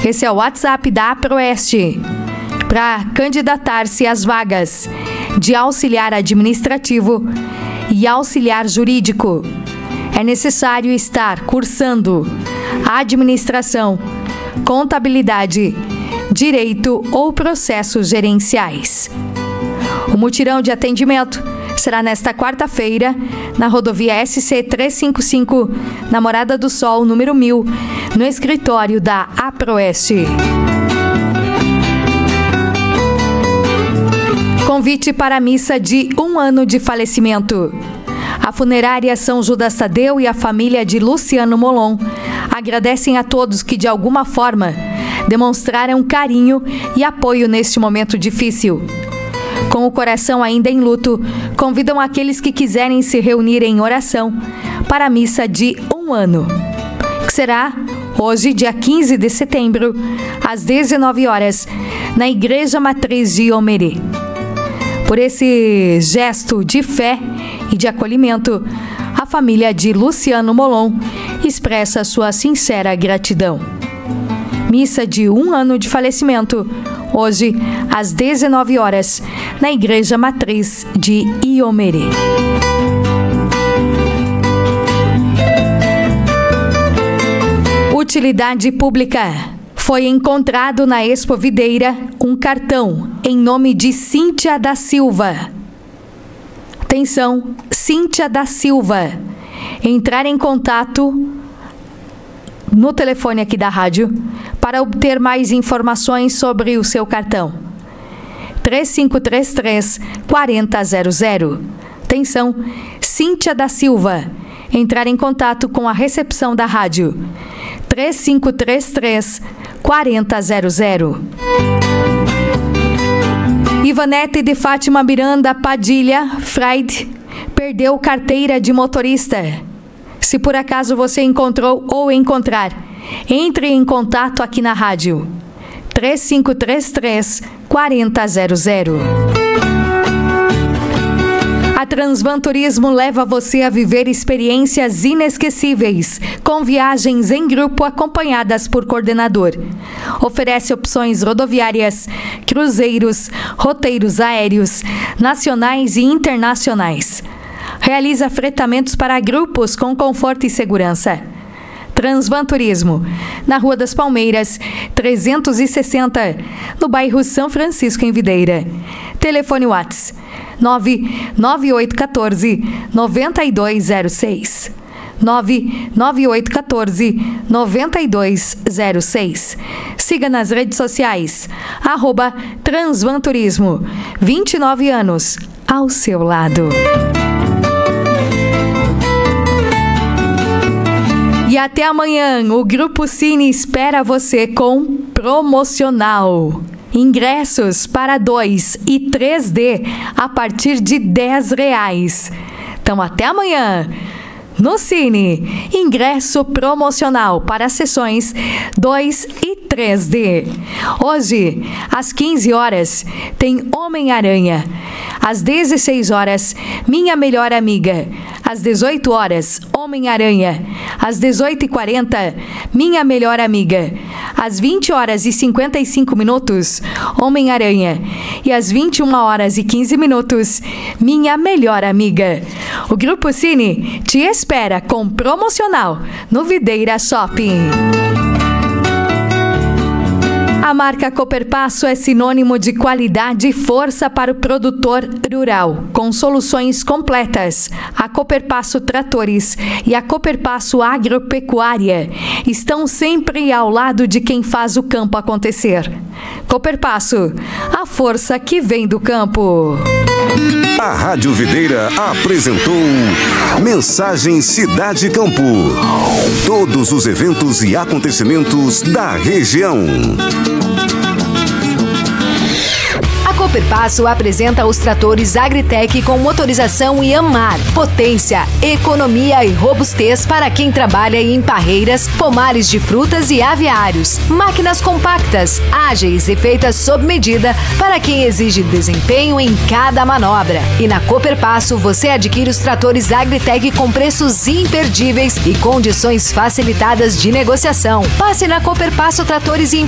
Esse é o WhatsApp da Aproeste para candidatar-se às vagas de auxiliar administrativo e auxiliar jurídico. É necessário estar cursando administração, contabilidade, direito ou processos gerenciais. O mutirão de atendimento será nesta quarta-feira, na rodovia SC 355, na Morada do Sol, número 1000, no escritório da Aproeste. Convite para a missa de 1 ano de falecimento. A funerária São Judas Tadeu e a família de Luciano Molon agradecem a todos que, de alguma forma, demonstraram carinho e apoio neste momento difícil. Com o coração ainda em luto, convidam aqueles que quiserem se reunir em oração para a missa de 1 ano, que será hoje, dia 15 de setembro, às 19 horas, na Igreja Matriz de Iomerê. Por esse gesto de fé e de acolhimento, a família de Luciano Molon expressa sua sincera gratidão. Missa de 1 ano de falecimento, hoje, às 19 horas, na Igreja Matriz de Iomerê. Utilidade pública. Foi encontrado na Expo Videira um cartão em nome de Cíntia da Silva. Atenção, Cíntia da Silva. Entrar em contato no telefone aqui da rádio para obter mais informações sobre o seu cartão. 3533-4000. Atenção, Cíntia da Silva. Entrar em contato com a recepção da rádio. 3533-4000. Ivanete de Fátima Miranda Padilha Freid perdeu carteira de motorista. Se por acaso você encontrou ou encontrar, entre em contato aqui na rádio. 3533-4000. A Transvan Turismo leva você a viver experiências inesquecíveis, com viagens em grupo acompanhadas por coordenador. Oferece opções rodoviárias, cruzeiros, roteiros aéreos, nacionais e internacionais. Realiza fretamentos para grupos com conforto e segurança. Transvan Turismo, na Rua das Palmeiras, 360, no bairro São Francisco, em Videira. Telefone WhatsApp 99814-9206. 99814-9206. Siga nas redes sociais, @Transvan Turismo. 29 anos, ao seu lado. E até amanhã, o Grupo Cine espera você com promocional. Ingressos para 2 e 3D a partir de R$10. Então, até amanhã. No Cine, ingresso promocional para sessões 2 e 3D. Hoje, às 15 horas, tem Homem-Aranha. Às 16 horas, Minha Melhor Amiga. Às 18 horas, Homem-Aranha. Às 18h40, Minha Melhor Amiga. Às 20 horas e 55 minutos, Homem-Aranha. E às 21 horas e 15 minutos, Minha Melhor Amiga. O Grupo Cine te espera com promocional no Videira Shopping. A marca Cooperpasso é sinônimo de qualidade e força para o produtor rural, com soluções completas. A Cooperpasso Tratores e a Cooperpasso Agropecuária estão sempre ao lado de quem faz o campo acontecer. Cooperpasso, a força que vem do campo. A Rádio Videira apresentou Mensagem Cidade Campo. Todos os eventos e acontecimentos da região. A Cooperpasso apresenta os tratores Agritec com motorização Yanmar. Potência, economia e robustez para quem trabalha em parreiras, pomares de frutas e aviários. Máquinas compactas, ágeis e feitas sob medida para quem exige desempenho em cada manobra. E na Cooperpasso você adquire os tratores Agritec com preços imperdíveis e condições facilitadas de negociação. Passe na Cooperpasso Tratores e